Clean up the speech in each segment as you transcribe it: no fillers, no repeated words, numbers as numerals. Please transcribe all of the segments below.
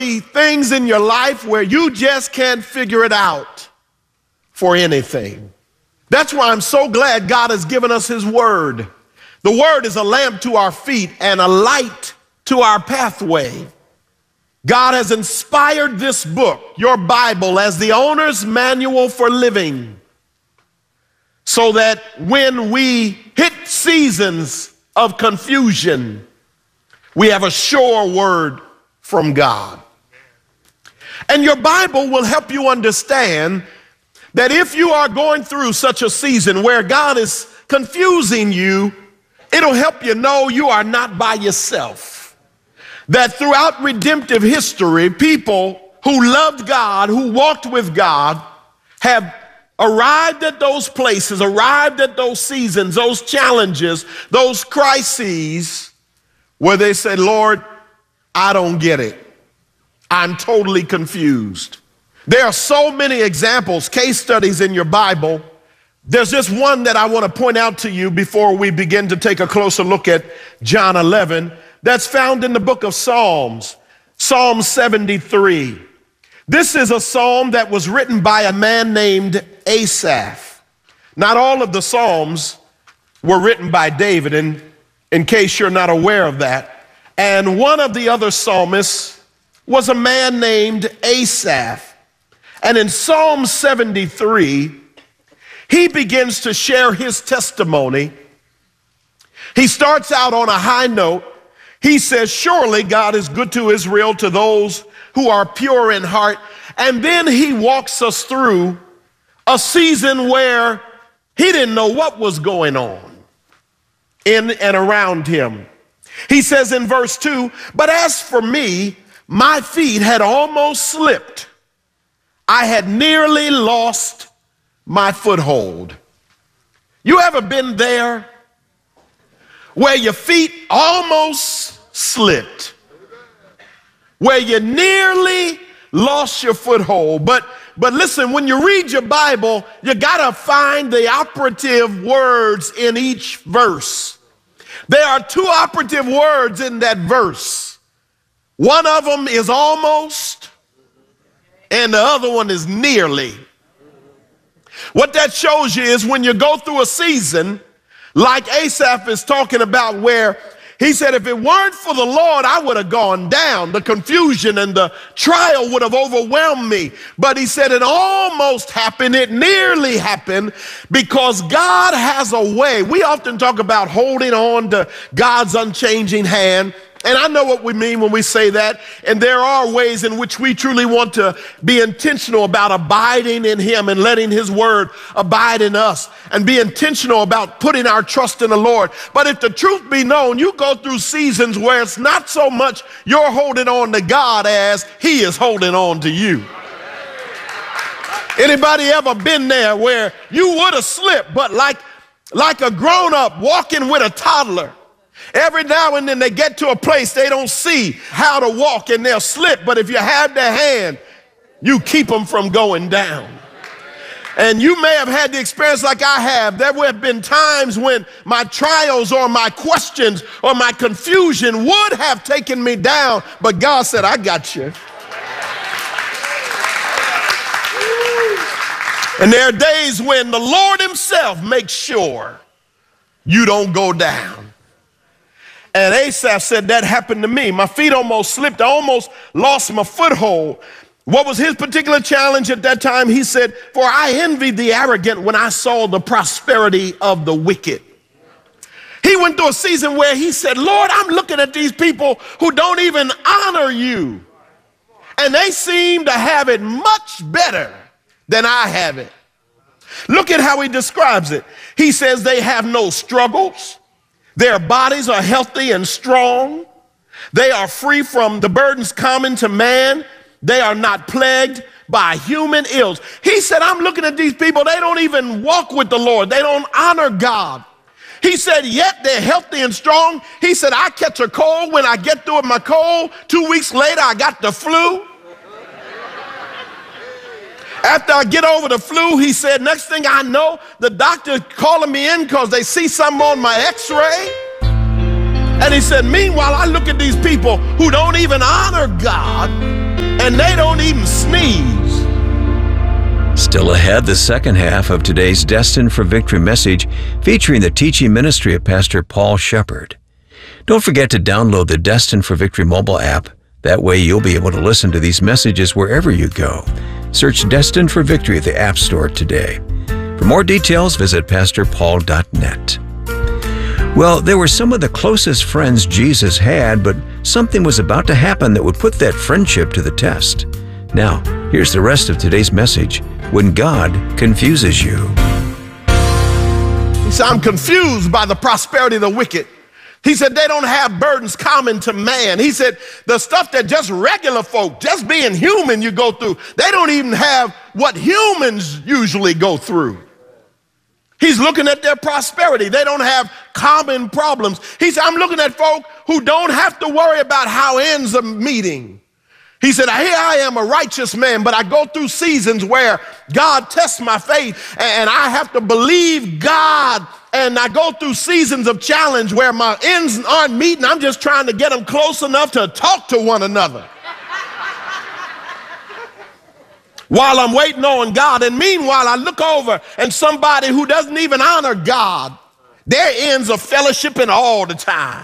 things in your life where you just can't figure it out for anything. That's why I'm so glad God has given us his word. The word is a lamp to our feet and a light to our pathway. God has inspired this book, your Bible, as the owner's manual for living, so that when we hit seasons of confusion, we have a sure word from God. And your Bible will help you understand that if you are going through such a season where God is confusing you, it'll help you know you are not by yourself. That throughout redemptive history, people who loved God, who walked with God, have arrived at those places, arrived at those seasons, those challenges, those crises where they said, Lord, I don't get it. I'm totally confused. There are so many examples, case studies in your Bible. There's just one that I want to point out to you before we begin to take a closer look at John 11. That's found in the book of Psalms, Psalm 73. This is a psalm that was written by a man named Asaph. Not all of the psalms were written by David, in case you're not aware of that. And one of the other psalmists was a man named Asaph. And in Psalm 73, he begins to share his testimony. He starts out on a high note. He says, surely God is good to Israel, to those who are pure in heart. And then he walks us through a season where he didn't know what was going on in and around him. He says in verse 2, but as for me, my feet had almost slipped. I had nearly lost my foothold. You ever been there where your feet almost slipped, where you nearly lost your foothold? But listen, when you read your Bible, you gotta find the operative words in each verse. There are two operative words in that verse. One of them is almost, and the other one is nearly. What that shows you is when you go through a season, like Asaph is talking about, where he said, if it weren't for the Lord, I would have gone down. The confusion and the trial would have overwhelmed me. But he said it almost happened. It nearly happened, because God has a way. We often talk about holding on to God's unchanging hand. And I know what we mean when we say that. And there are ways in which we truly want to be intentional about abiding in him and letting his word abide in us, and be intentional about putting our trust in the Lord. But if the truth be known, you go through seasons where it's not so much you're holding on to God as he is holding on to you. Anybody ever been there where you would have slipped, but like a grown-up walking with a toddler, every now and then they get to a place they don't see how to walk and they'll slip. But if you have their hand, you keep them from going down. And you may have had the experience like I have. There have been times when my trials or my questions or my confusion would have taken me down, but God said, I got you. And there are days when the Lord himself makes sure you don't go down. And Asaph said that happened to me. My feet almost slipped. I almost lost my foothold. What was his particular challenge at that time? He said, for I envied the arrogant when I saw the prosperity of the wicked. He went through a season where he said, Lord, I'm looking at these people who don't even honor you. And they seem to have it much better than I have it. Look at how he describes it. He says they have no struggles. Their bodies are healthy and strong. They are free from the burdens common to man. They are not plagued by human ills. He said, I'm looking at these people. They don't even walk with the Lord. They don't honor God. He said, yet they're healthy and strong. He said, I catch a cold. When I get through with my cold, 2 weeks later, I got the flu. After I get over the flu, he said, next thing I know, the doctor calling me in because they see something on my x-ray. And he said, meanwhile, I look at these people who don't even honor God, and they don't even sneeze. Still ahead, the second half of today's Destined for Victory message featuring the teaching ministry of Pastor Paul Shepard. Don't forget to download the Destined for Victory mobile app. That way you'll be able to listen to these messages wherever you go. Search Destined for Victory at the App Store today. For more details, visit pastorpaul.net. Well, they were some of the closest friends Jesus had, but something was about to happen that would put that friendship to the test. Now, here's the rest of today's message, When God Confuses You. He said, I'm confused by the prosperity of the wicked. He said, they don't have burdens common to man. He said, the stuff that just regular folk, just being human, you go through, they don't even have what humans usually go through. He's looking at their prosperity. They don't have common problems. He said, I'm looking at folk who don't have to worry about how ends are meeting. He said, here I am, a righteous man, but I go through seasons where God tests my faith and I have to believe God. And I go through seasons of challenge where my ends aren't meeting. I'm just trying to get them close enough to talk to one another while I'm waiting on God. And meanwhile, I look over and somebody who doesn't even honor God, their ends are fellowshipping all the time.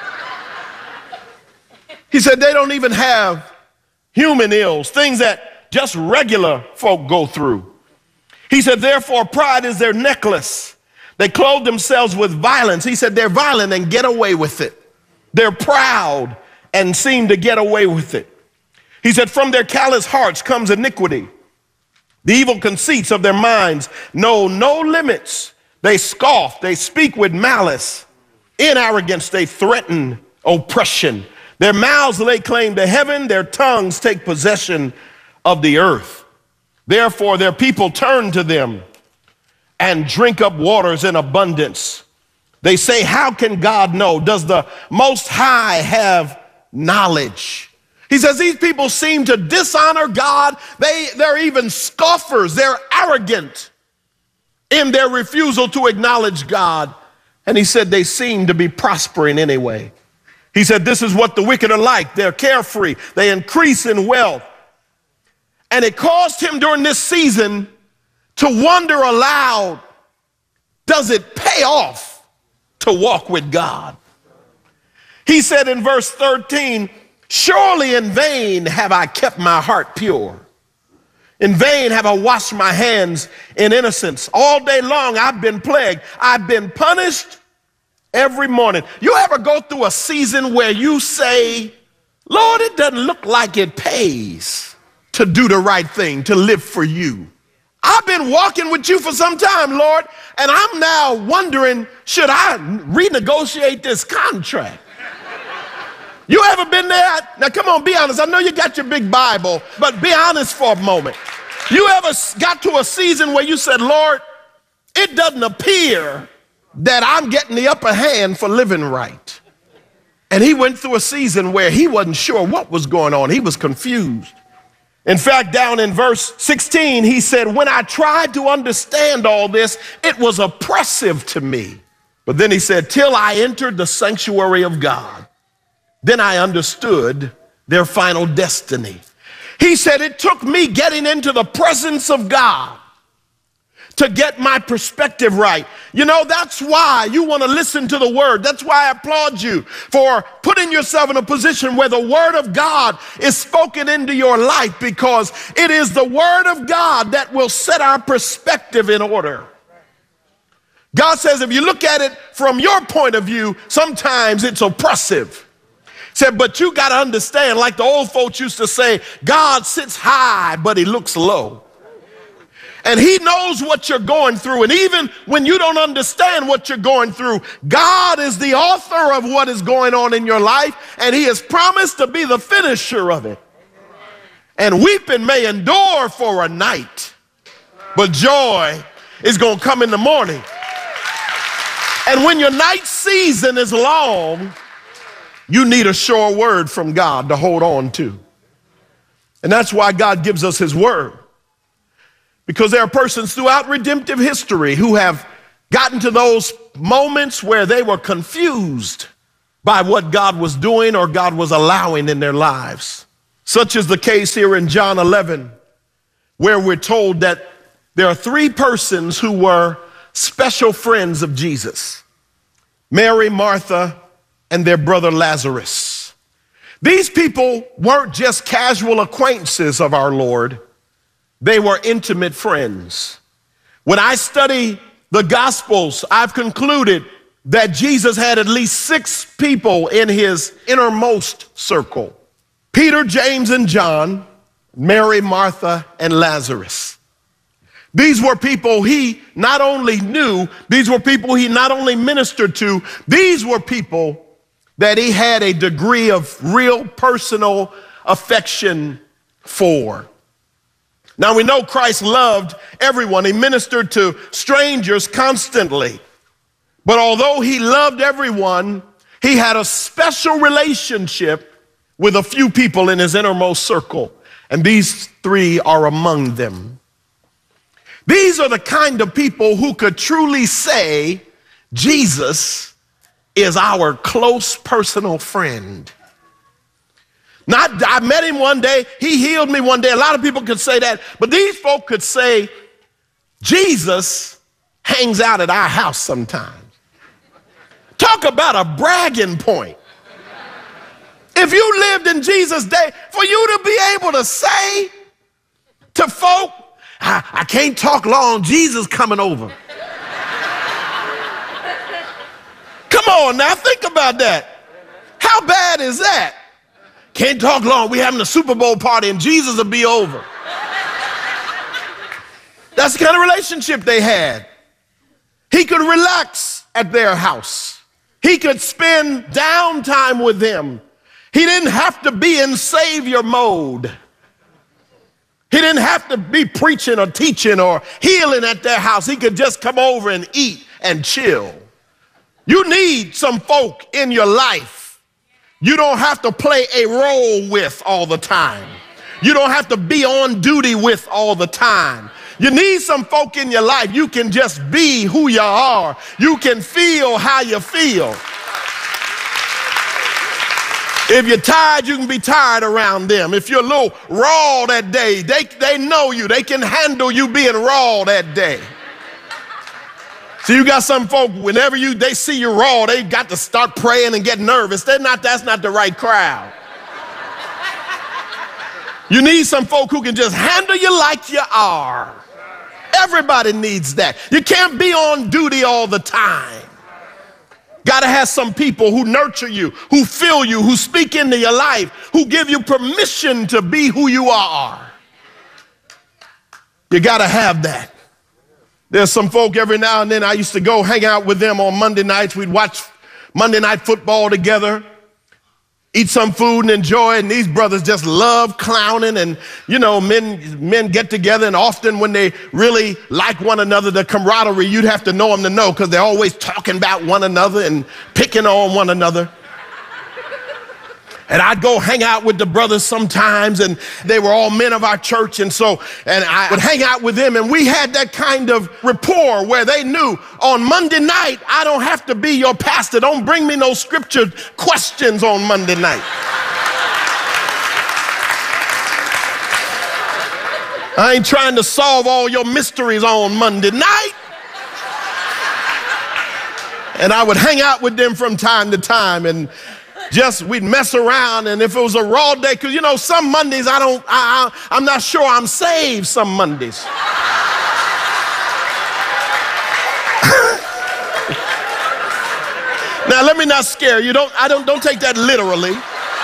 He said they don't even have human ills, things that just regular folk go through. He said, therefore, pride is their necklace. They clothe themselves with violence. He said they're violent and get away with it. They're proud and seem to get away with it. He said, from their callous hearts comes iniquity. The evil conceits of their minds know no limits. They scoff. They speak with malice. In arrogance, they threaten oppression. Their mouths lay claim to heaven. Their tongues take possession of the earth. Therefore, their people turn to them and drink up waters in abundance. They say, how can God know? Does the Most High have knowledge? He says these people seem to dishonor God. They're even scoffers. They're arrogant in their refusal to acknowledge God. And he said they seem to be prospering anyway. He said this is what the wicked are like. They're carefree. They increase in wealth. And it caused him during this season to wonder aloud, does it pay off to walk with God? He said in verse 13, surely in vain have I kept my heart pure. In vain have I washed my hands in innocence. All day long I've been plagued. I've been punished every morning. You ever go through a season where you say, Lord, it doesn't look like it pays to do the right thing, to live for you. I've been walking with you for some time, Lord, and I'm now wondering, should I renegotiate this contract? You ever been there? Now, come on, be honest. I know you got your big Bible, but be honest for a moment. You ever got to a season where you said, Lord, it doesn't appear that I'm getting the upper hand for living right. And he went through a season where he wasn't sure what was going on. He was confused. In fact, down in verse 16, he said, when I tried to understand all this, it was oppressive to me. But then he said, till I entered the sanctuary of God, then I understood their final destiny. He said, it took me getting into the presence of God to get my perspective right. You know, that's why you want to listen to the word. That's why I applaud you for putting yourself in a position where the word of God is spoken into your life, because it is the word of God that will set our perspective in order. God says if you look at it from your point of view, sometimes it's oppressive. Said, but you got to understand, like the old folks used to say, God sits high, but he looks low. And he knows what you're going through. And even when you don't understand what you're going through, God is the author of what is going on in your life, and he has promised to be the finisher of it. And weeping may endure for a night, but joy is going to come in the morning. And when your night season is long, you need a sure word from God to hold on to. And that's why God gives us his word. Because there are persons throughout redemptive history who have gotten to those moments where they were confused by what God was doing or God was allowing in their lives. Such is the case here in John 11, where we're told that there are three persons who were special friends of Jesus: Mary, Martha, and their brother Lazarus. These people weren't just casual acquaintances of our Lord. They were intimate friends. When I study the Gospels, I've concluded that Jesus had at least 6 people in his innermost circle: Peter, James, and John, Mary, Martha, and Lazarus. These were people he not only knew, these were people he not only ministered to, these were people that he had a degree of real personal affection for. Now we know Christ loved everyone. He ministered to strangers constantly. But although he loved everyone, he had a special relationship with a few people in his innermost circle. And these 3 are among them. These are the kind of people who could truly say, Jesus is our close personal friend. Not, I met him one day, he healed me one day. A lot of people could say that, but these folk could say, Jesus hangs out at our house sometimes. Talk about a bragging point. If you lived in Jesus' day, for you to be able to say to folk, I can't talk long, Jesus coming over. Come on now, think about that. How bad is that? Can't talk long, we having a Super Bowl party and Jesus will be over. That's the kind of relationship they had. He could relax at their house. He could spend downtime with them. He didn't have to be in savior mode. He didn't have to be preaching or teaching or healing at their house. He could just come over and eat and chill. You need some folk in your life you don't have to play a role with all the time. You don't have to be on duty with all the time. You need some folk in your life you can just be who you are. You can feel how you feel. If you're tired, you can be tired around them. If you're a little raw that day, they know you. They can handle you being raw that day. So you got some folk, whenever they see you raw, they got to start praying and get nervous. That's not the right crowd. You need some folk who can just handle you like you are. Everybody needs that. You can't be on duty all the time. Got to have some people who nurture you, who fill you, who speak into your life, who give you permission to be who you are. You got to have that. There's some folk every now and then I used to go hang out with them on Monday nights. We'd watch Monday Night Football together, eat some food and enjoy it. And these brothers just love clowning. And, you know, men get together, and often when they really like one another, the camaraderie, you'd have to know them to know, because they're always talking about one another and picking on one another. And I'd go hang out with the brothers sometimes, and they were all men of our church. And I would hang out with them, and we had that kind of rapport where they knew on Monday night, I don't have to be your pastor. Don't bring me no scripture questions on Monday night. I ain't trying to solve all your mysteries on Monday night. And I would hang out with them from time to time, and we'd mess around. And if it was a raw day, because you know, some Mondays I'm not sure I'm saved some Mondays. Now let me not scare you. Don't take that literally.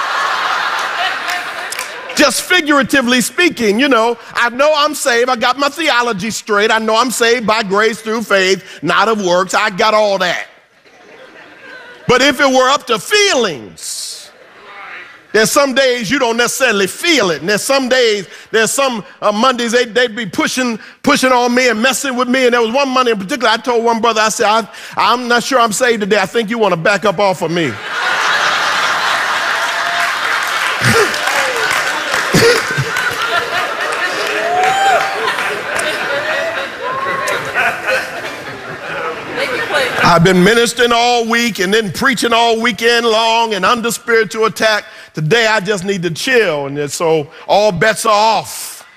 Just figuratively speaking, you know I'm saved. I got my theology straight. I know I'm saved by grace through faith, not of works. I got all that. But if it were up to feelings, there's some days you don't necessarily feel it. And there's some days, Mondays they'd be pushing on me and messing with me. And there was one Monday in particular, I told one brother, I said, I'm not sure I'm saved today. I think you want to back up off of me. I've been ministering all week and then preaching all weekend long and under spiritual attack Today I just need to chill, and so all bets are off.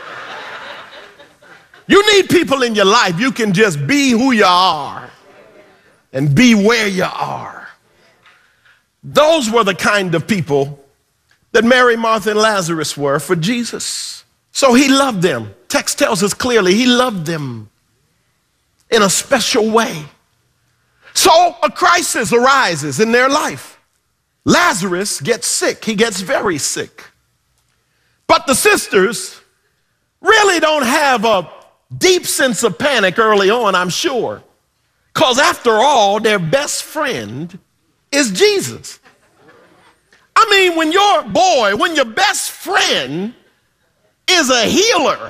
You need people in your life. You can just be who you are and be where you are. Those were the kind of people that Mary, Martha, and Lazarus were for Jesus. So he loved them. Text tells us clearly he loved them in a special way. So a crisis arises in their life. Lazarus gets sick. He gets very sick. But the sisters really don't have a deep sense of panic early on, I'm sure. Because after all, their best friend is Jesus. I mean, when your best friend is a healer,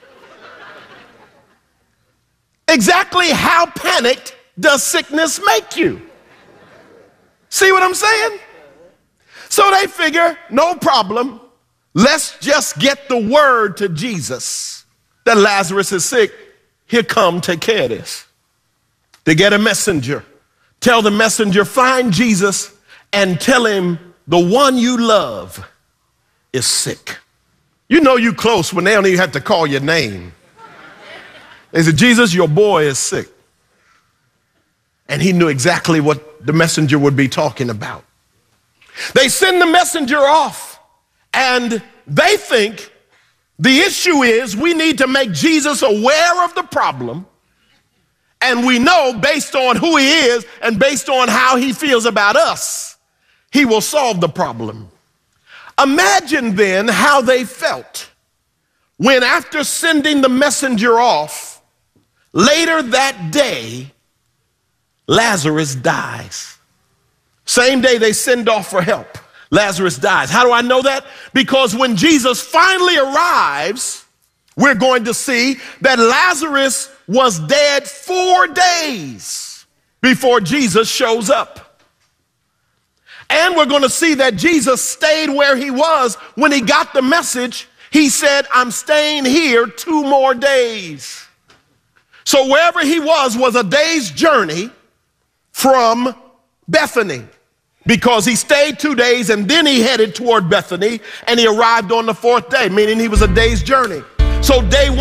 exactly how panicked does sickness make you? See what I'm saying? So they figure, no problem, let's just get the word to Jesus that Lazarus is sick. He'll come take care of this. They get a messenger. Tell the messenger, find Jesus and tell him the one you love is sick. You know you close when they don't even have to call your name. They said, Jesus, your boy is sick. And he knew exactly what the messenger would be talking about. They send the messenger off, and they think the issue is we need to make Jesus aware of the problem, and we know based on who he is and based on how he feels about us, he will solve the problem. Imagine then how they felt when, after sending the messenger off, later that day, Lazarus dies. Same day they send off for help, Lazarus dies. How do I know that? Because when Jesus finally arrives, we're going to see that Lazarus was dead 4 days before Jesus shows up. And we're going to see that Jesus stayed where he was when he got the message. He said, I'm staying here 2 more days. So wherever he was a day's journey from Bethany, because he stayed 2 days and then he headed toward Bethany and he arrived on the 4th day, meaning he was a day's journey. So day 1